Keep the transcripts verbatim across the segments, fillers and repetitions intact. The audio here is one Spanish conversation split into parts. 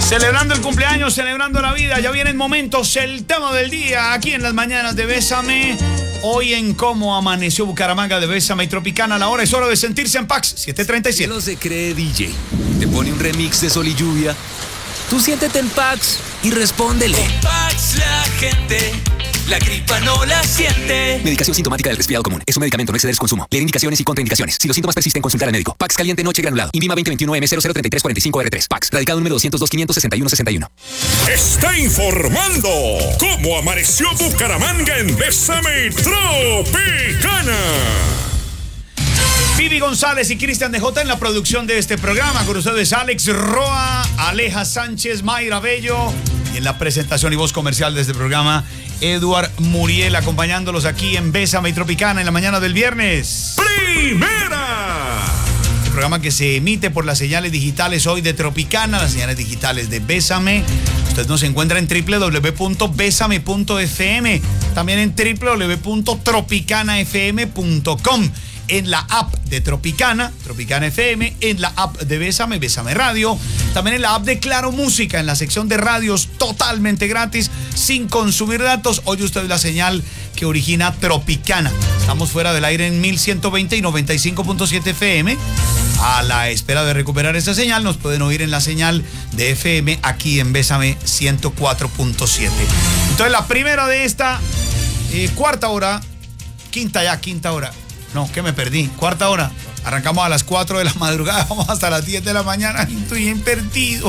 Celebrando el cumpleaños, celebrando la vida. Ya vienen momentos, el tema del día aquí en las mañanas de Bésame. Hoy en Cómo Amaneció Bucaramanga de Bésame y Tropicana. La hora es hora de sentirse en Pax siete treinta y siete. No se cree D J. Te pone un remix de Sol y Lluvia. Tú siéntete en Pax y respóndele. Con Pax la gente, la gripa no la siente. Medicación sintomática del resfriado común. Es un medicamento, no exceder su consumo. Leer indicaciones y contraindicaciones. Si los síntomas persisten, consultar al médico. Pax caliente noche granulado. Invima veinte veintiuno M cero cero treinta y tres cuarenta y cinco R tres. Pax. Radicado número doscientos dos, quinientos sesenta y uno, sesenta y uno. Está informando cómo amaneció Bucaramanga en Bésame y Tropicana. Vivi González y Cristian de J en la producción de este programa. Con ustedes Alex Roa, Aleja Sánchez, Mayra Bello. Y en la presentación y voz comercial de este programa, Eduard Muriel, acompañándolos aquí en Bésame y Tropicana en la mañana del viernes. ¡Primera! Este programa que se emite por las señales digitales hoy de Tropicana, las señales digitales de Bésame. Usted nos encuentra en doble u doble u doble u punto bésame punto f m, también en doble u doble u doble u punto tropicana f m punto com. En la app de Tropicana, Tropicana F M, en la app de Bésame, Bésame Radio, también en la app de Claro Música, en la sección de radios totalmente gratis, sin consumir datos. Oye usted la señal que origina Tropicana. Estamos fuera del aire en mil ciento veinte y noventa y cinco punto siete F M. A la espera de recuperar esa señal, nos pueden oír en la señal de F M aquí en Bésame ciento cuatro punto siete. Entonces la primera de esta eh, cuarta hora, quinta ya, quinta hora. No, que me perdí. Cuarta hora. Arrancamos a las cuatro de la madrugada. Vamos hasta las diez de la mañana. Estoy bien perdido.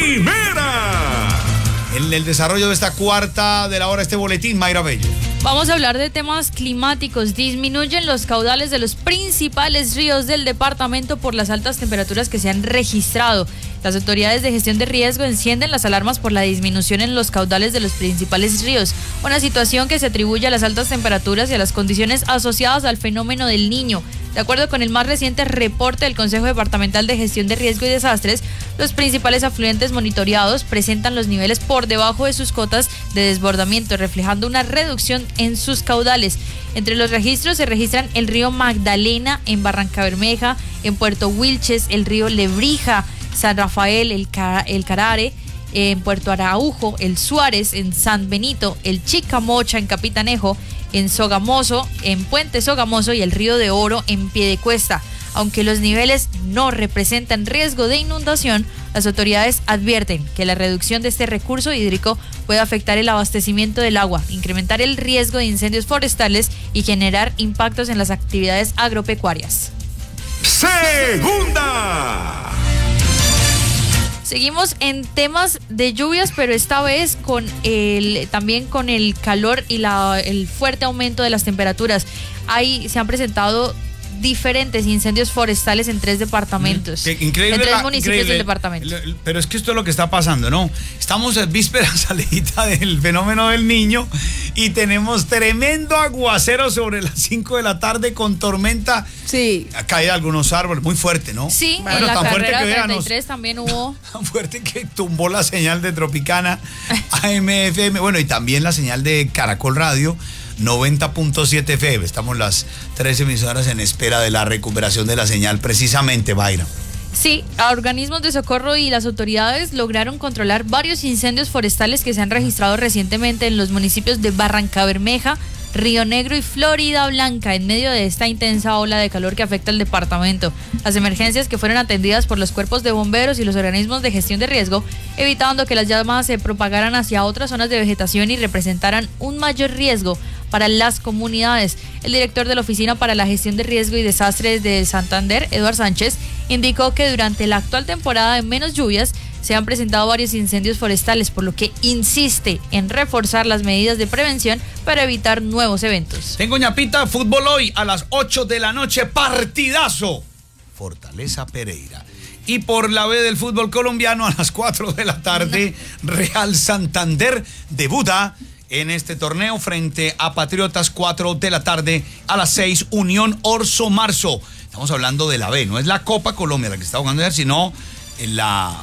¡Primera! En el desarrollo de esta cuarta de la hora, este boletín, Mayra Bello. Vamos a hablar de temas climáticos. Disminuyen los caudales de los principales ríos del departamento por las altas temperaturas que se han registrado. Las autoridades de gestión de riesgo encienden las alarmas por la disminución en los caudales de los principales ríos, una situación que se atribuye a las altas temperaturas y a las condiciones asociadas al fenómeno del Niño. De acuerdo con el más reciente reporte del Consejo Departamental de Gestión de Riesgo y Desastres, los principales afluentes monitoreados presentan los niveles por debajo de sus cotas de desbordamiento, reflejando una reducción en sus caudales. Entre los registros se registran el río Magdalena en Barrancabermeja, en Puerto Wilches, el río Lebrija, San Rafael, el, Car- el Carare, en Puerto Araujo, el Suárez, en San Benito, el Chicamocha en Capitanejo, en Sogamoso, en Puente Sogamoso y el Río de Oro en Piedecuesta. Aunque los niveles no representan riesgo de inundación, las autoridades advierten que la reducción de este recurso hídrico puede afectar el abastecimiento del agua, incrementar el riesgo de incendios forestales y generar impactos en las actividades agropecuarias. Segunda. Seguimos en temas de lluvias, pero esta vez con el también con el calor y la, el fuerte aumento de las temperaturas. Ahí se han presentado diferentes incendios forestales en tres departamentos. Mm, increíble, en tres la, municipios increíble. del departamento. Pero es que esto es lo que está pasando, ¿no? Estamos en vísperas, Alejita, del fenómeno del Niño y tenemos tremendo aguacero sobre las cinco de la tarde con tormenta. Sí. Caída de algunos árboles, muy fuerte, ¿no? Sí, bueno, en la tan fuerte carrera que treinta y veamos, tres también hubo. Tan fuerte que tumbó la señal de Tropicana A M F M, bueno, y también la señal de Caracol Radio noventa punto siete F M. Estamos las tres emisoras en espera de la recuperación de la señal, precisamente, Mayra. Sí, organismos de socorro y las autoridades lograron controlar varios incendios forestales que se han registrado recientemente en los municipios de Barrancabermeja, Río Negro y Florida Blanca, en medio de esta intensa ola de calor que afecta al departamento. Las emergencias que fueron atendidas por los cuerpos de bomberos y los organismos de gestión de riesgo, evitando que las llamas se propagaran hacia otras zonas de vegetación y representaran un mayor riesgo para las comunidades. El director de la Oficina para la Gestión de Riesgo y Desastres de Santander, Eduard Sánchez, indicó que durante la actual temporada de menos lluvias se han presentado varios incendios forestales, por lo que insiste en reforzar las medidas de prevención para evitar nuevos eventos. Tengo ñapita, fútbol hoy a las ocho de la noche, partidazo. Fortaleza Pereira. Y por la B del fútbol colombiano a las cuatro de la tarde, Real Santander debuta en este torneo frente a Patriotas. Cuatro de la tarde, a las seis, Unión Orso Marzo. Estamos hablando de la B, no es la Copa Colombia la que está jugando ayer, sino en la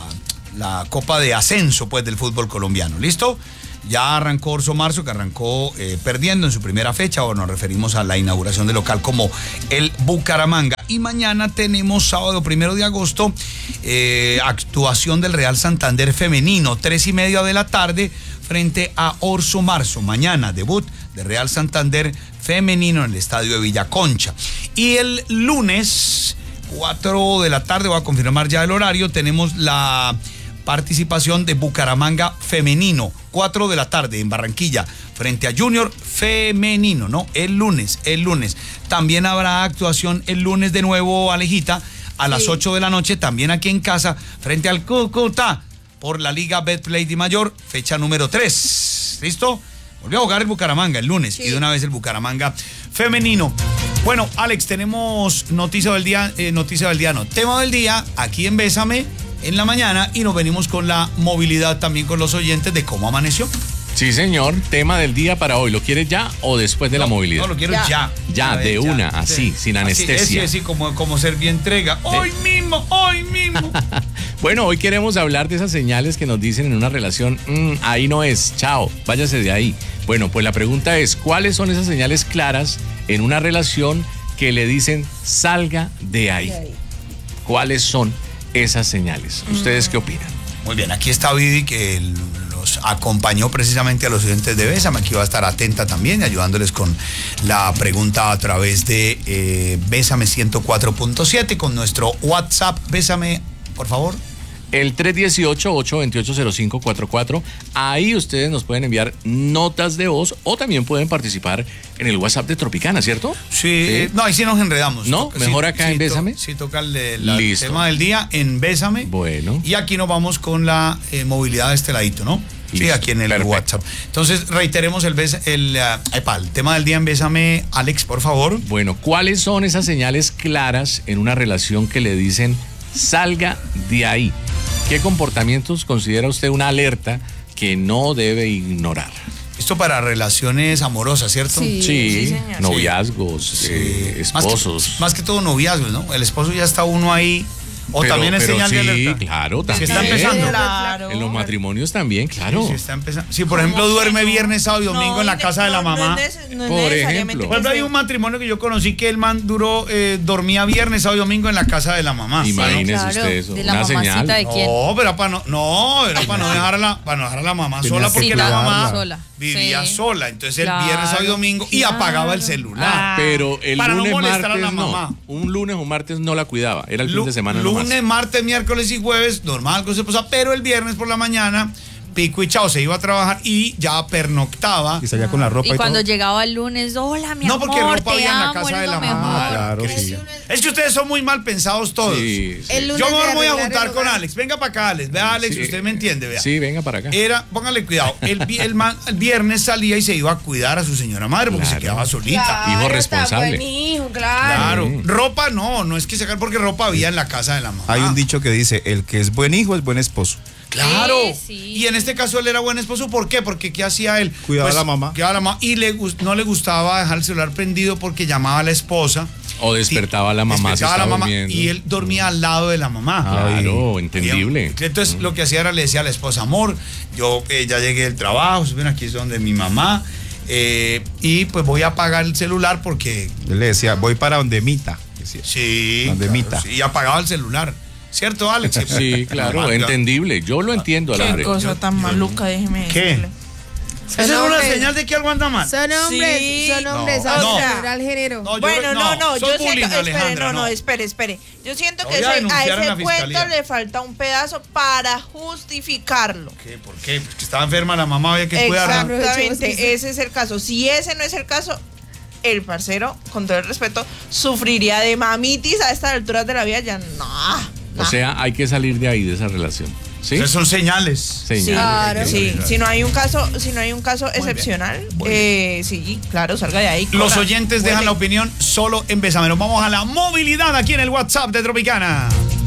la Copa de Ascenso, pues, del fútbol colombiano. ¿Listo? Ya arrancó Orso Marzo, que arrancó eh, perdiendo en su primera fecha, o nos referimos a la inauguración del local como el Bucaramanga. Y mañana tenemos, sábado primero de agosto, eh, actuación del Real Santander femenino, tres y media de la tarde, frente a Orso Marzo. Mañana, debut de Real Santander femenino en el estadio de Villaconcha. Y el lunes, cuatro de la tarde, voy a confirmar ya el horario, tenemos la participación de Bucaramanga femenino, cuatro de la tarde en Barranquilla, frente a Junior femenino, ¿no? El lunes, el lunes. También habrá actuación el lunes de nuevo, Alejita, a las sí. ocho de la noche, también aquí en casa, frente al Cúcuta, por la Liga Betplay Di Mayor, fecha número tres. ¿Listo? Volvió a jugar el Bucaramanga el lunes, sí. y de una vez el Bucaramanga femenino. Bueno, Alex, tenemos noticia del día, eh, noticia del día no, tema del día, aquí en Bésame, en la mañana, y nos venimos con la movilidad también con los oyentes de cómo amaneció. Sí, señor, tema del día para hoy. ¿Lo quieres ya o después de no, la movilidad? No, lo quiero ya. Ya, ya de ya, una, así, sí. sin anestesia. Así, así como, como Servientrega. Hoy mismo, hoy mismo. Bueno, hoy queremos hablar de esas señales que nos dicen en una relación, mmm, ahí no es, chao, váyase de ahí. Bueno, pues la pregunta es, ¿cuáles son esas señales claras en una relación que le dicen, salga de ahí? ¿Cuáles son esas señales? ¿Ustedes qué opinan? Muy bien, aquí está Vivi, que los acompañó precisamente a los oyentes de Bésame. Aquí va a estar atenta también, ayudándoles con la pregunta a través de eh, Bésame ciento cuatro punto siete, con nuestro WhatsApp. Bésame, por favor. El tres uno ocho, ocho dos ocho, cero cinco cuatro cuatro. Ahí ustedes nos pueden enviar notas de voz o también pueden participar en el WhatsApp de Tropicana, ¿cierto? Sí, ¿Sí? No, ahí sí nos enredamos. ¿No? Toca, ¿Mejor sí, acá sí, en Bésame? To, sí, toca el, de, la, el tema del día en Bésame. Bueno. Y aquí nos vamos con la eh, movilidad de este ladito, ¿no? Listo. Sí, aquí en el Perfecto. WhatsApp. Entonces, reiteremos el, el, uh, epa, el tema del día en Bésame. Alex, por favor. Bueno, ¿cuáles son esas señales claras en una relación que le dicen, salga de ahí? ¿Qué comportamientos considera usted una alerta que no debe ignorar? Esto para relaciones amorosas, ¿cierto? Sí, sí, sí noviazgos, sí. Eh, esposos. Más que, más que todo noviazgos, ¿no? El esposo ya está uno ahí. O pero, también es pero señal sí, de alerta. Claro, también. Si está empezando. Claro. En los matrimonios también, claro. Sí, si está empezando. Si por ejemplo duerme viernes, sábado y domingo no, en la casa no, de la mamá. No es, no es por ejemplo. Por ejemplo, hay un matrimonio que yo conocí que el man duró, eh, dormía viernes, sábado y domingo en la casa de la mamá. Imagínese claro, usted eso. De la una señal. ¿De quién? No, pero para no, no, era para no dejarla, para no dejar a la mamá sola, porque sí, la mamá sola. vivía sí. sola. Entonces claro, el viernes, sábado y domingo y claro. apagaba el celular. Ah, pero el para lunes, no molestar martes, a la mamá. No. Un lunes o martes no la cuidaba. Era el Lu- fin de semana Lunes, nomás. martes, miércoles y jueves, normal con su esposa, pero el viernes por la mañana, pico y chao, se iba a trabajar y ya pernoctaba. Y salía con la ropa y, y cuando todo. llegaba el lunes, hola, mi no, amor, porque ropa te había en la amo, casa eres de la lo mamá. mejor. Claro, sí. Es que ustedes son muy mal pensados todos. Sí, sí. El lunes Yo me de voy a arreglar juntar el con hogar. Alex. Venga para acá, Alex. Vea, Alex, Sí. usted me entiende, vea. Sí, venga para acá. Era, póngale cuidado, el, vi- el, man- el viernes salía y se iba a cuidar a su señora madre porque Claro. se quedaba solita. Claro, Hijo está responsable. buen hijo, claro. Claro. Mm. Ropa no, no es que sacar porque ropa había en la casa de la mamá. Hay un dicho que dice, el que es buen hijo es buen esposo. Claro. Sí, sí. Y en este caso él era buen esposo. ¿Por qué? Porque ¿qué hacía él? Cuidaba a la mamá. Cuidaba a la mamá. Y le, gus- no le gustaba dejar el celular prendido porque llamaba a la esposa. O despertaba a la mamá, Despertaba se a la estaba mamá durmiendo. y él dormía al lado de la mamá. Claro, entendible. Entonces lo que hacía era le decía a la esposa, amor, yo eh, ya llegué del trabajo, ven, aquí es donde mi mamá, eh, y pues voy a apagar el celular porque... Él le decía, voy para donde Mita. Decía. Sí, Donde claro, Mita. sí, y apagaba el celular. ¿Cierto, Alex? Sí, claro, Normal, entendible. Yo lo entiendo, Qué Alambre. cosa tan maluca, déjeme ¿Qué? decirle. ¿Esa es una señal de que algo anda mal? Son hombres, Sí. son hombres, No, ¿sabes? no. General género. No, yo- Bueno, no, no, son yo siento, bullying, espere, Alejandra, no, no, no. espere, espere. Yo siento Lo que voy a ese- a denunciar en la ese cuento fiscalía. le falta un pedazo para justificarlo. ¿Qué? ¿Por qué? Porque estaba enferma la mamá, había que cuidarla. Exactamente, ese es el caso. Si ese no es el caso, el parcero, con todo el respeto, sufriría de mamitis a estas alturas de la vida. Ya no. O sea, hay que salir de ahí, de esa relación. ¿Sí? Esas son señales. Señal. Sí, Claro. sí. Si no hay un caso, si no hay un caso excepcional, Muy eh, sí, claro, salga de ahí. Los corra, oyentes dejan huele. la opinión solo en Bésame. Nos vamos a la movilidad aquí en el WhatsApp de Tropicana.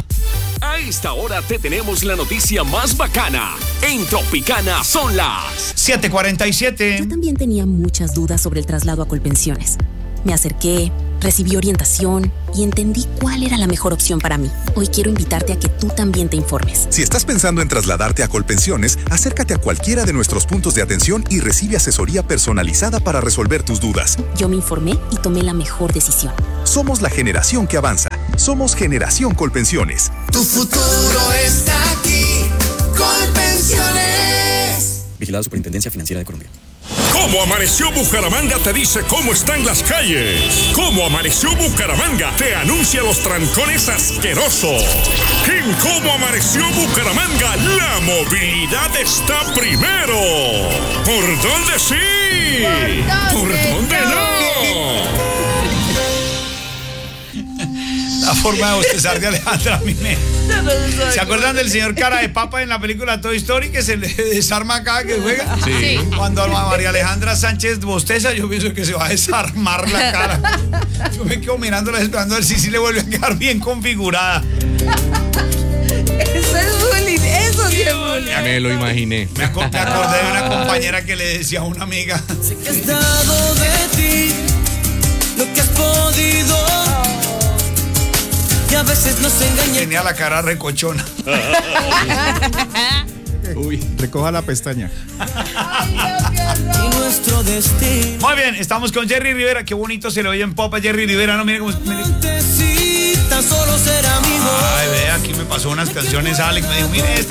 A esta hora te tenemos la noticia más bacana. En Tropicana son las siete cuarenta y siete. Yo también tenía muchas dudas sobre el traslado a Colpensiones. Me acerqué, recibí orientación y entendí cuál era la mejor opción para mí. Hoy quiero invitarte a que tú también te informes. Si estás pensando en trasladarte a Colpensiones, acércate a cualquiera de nuestros puntos de atención y recibe asesoría personalizada para resolver tus dudas. Yo me informé y tomé la mejor decisión. Somos la generación que avanza. Somos Generación Colpensiones. Tu futuro está aquí. Colpensiones. Vigilado Superintendencia Financiera de Colombia. ¿Cómo amaneció Bucaramanga? Te dice cómo están las calles. ¿Cómo amaneció Bucaramanga? Te anuncia los trancones asquerosos. En ¿Cómo amaneció Bucaramanga? La movilidad está primero. ¿Por dónde sí? ¿Por dónde no? La forma de bostezar de Alejandra a mí me... ¿Se acuerdan del señor Cara de Papa en la película Toy Story que se le desarma cada que juega? Sí. Cuando María Alejandra Sánchez bosteza, yo pienso que se va a desarmar la cara. Yo me quedo mirándola esperando a ver si sí le vuelve a quedar bien configurada. Eso es bullying, eso sí es bullying. Me lo imaginé. Me, ac- me acordé de una compañera que le decía a una amiga: Sé que has dado de ti lo que has podido. Y a veces nos engañan. Tenía la cara recochona. Uy, recoja la pestaña. Y nuestro destino. Muy bien, estamos con Jerry Rivera. Qué bonito se le oye en Popa Jerry Rivera. No, mire cómo. Mire. Necesitan solo ser amigos. Ay, ve, aquí me pasó unas canciones, Alex. Me dijo, mire esta.